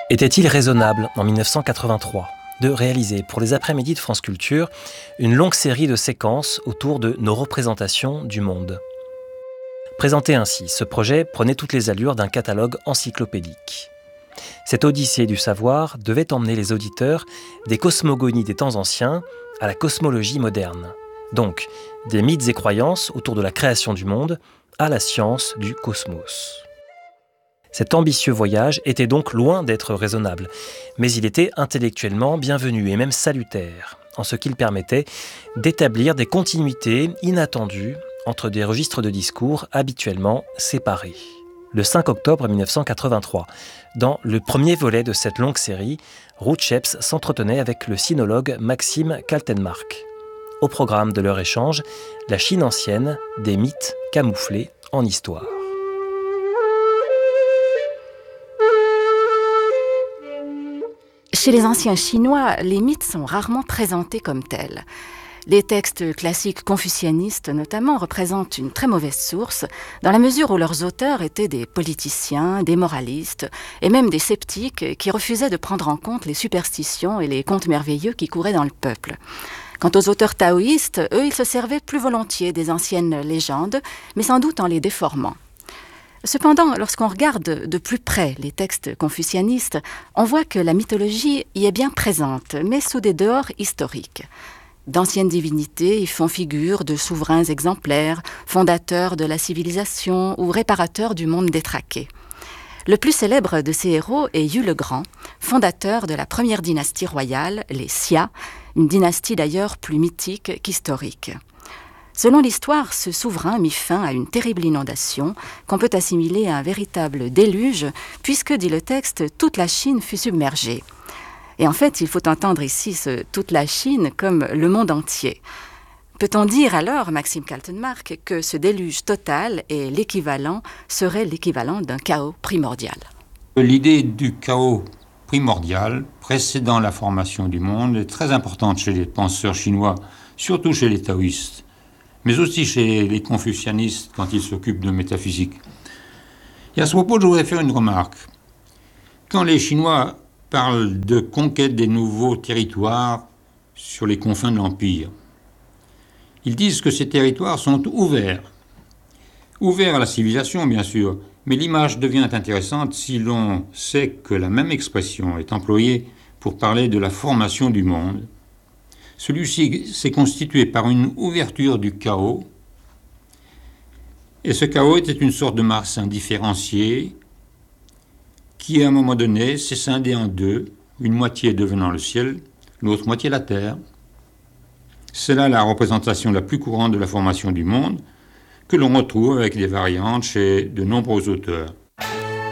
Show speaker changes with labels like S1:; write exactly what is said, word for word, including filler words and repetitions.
S1: Était-il raisonnable, en mille neuf cent quatre-vingt-trois, de réaliser pour les après-midi de France Culture une longue série de séquences autour de nos représentations du monde? Présenté ainsi, ce projet prenait toutes les allures d'un catalogue encyclopédique. Cette odyssée du savoir devait emmener les auditeurs des cosmogonies des temps anciens à la cosmologie moderne, donc des mythes et croyances autour de la création du monde à la science du cosmos. Cet ambitieux voyage était donc loin d'être raisonnable, mais il était intellectuellement bienvenu et même salutaire, en ce qu'il permettait d'établir des continuités inattendues entre des registres de discours habituellement séparés. Le cinq octobre mille neuf cent quatre-vingt-trois, dans le premier volet de cette longue série, Ruud Sheps s'entretenait avec le sinologue Maxime Kaltenmark. Au programme de leur échange, la Chine ancienne, des mythes camouflés en histoire.
S2: Chez les anciens Chinois, les mythes sont rarement présentés comme tels. Les textes classiques confucianistes, notamment, représentent une très mauvaise source, dans la mesure où leurs auteurs étaient des politiciens, des moralistes, et même des sceptiques qui refusaient de prendre en compte les superstitions et les contes merveilleux qui couraient dans le peuple. Quant aux auteurs taoïstes, eux, ils se servaient plus volontiers des anciennes légendes, mais sans doute en les déformant. Cependant, lorsqu'on regarde de plus près les textes confucianistes, on voit que la mythologie y est bien présente, mais sous des dehors historiques. D'anciennes divinités y font figure de souverains exemplaires, fondateurs de la civilisation ou réparateurs du monde détraqué. Le plus célèbre de ces héros est Yu le Grand, fondateur de la première dynastie royale, les Xia, une dynastie d'ailleurs plus mythique qu'historique. Selon l'histoire, ce souverain mit fin à une terrible inondation qu'on peut assimiler à un véritable déluge, puisque, dit le texte, toute la Chine fut submergée. Et en fait, il faut entendre ici ce « toute la Chine » comme le monde entier. Peut-on dire alors, Maxime Kaltenmark, que ce déluge total est l'équivalent, serait l'équivalent d'un chaos primordial?
S3: L'idée du chaos primordial précédant la formation du monde est très importante chez les penseurs chinois, surtout chez les taoïstes, mais aussi chez les confucianistes quand ils s'occupent de métaphysique. Et à ce propos, je voudrais faire une remarque. Quand les Chinois parlent de conquête des nouveaux territoires sur les confins de l'Empire, ils disent que ces territoires sont ouverts. Ouverts à la civilisation, bien sûr, mais l'image devient intéressante si l'on sait que la même expression est employée pour parler de la formation du monde. Celui-ci s'est constitué par une ouverture du chaos, et ce chaos était une sorte de masse indifférenciée qui, à un moment donné, s'est scindée en deux, une moitié devenant le ciel, l'autre moitié la terre. C'est là la représentation la plus courante de la formation du monde, que l'on retrouve avec des variantes chez de nombreux auteurs.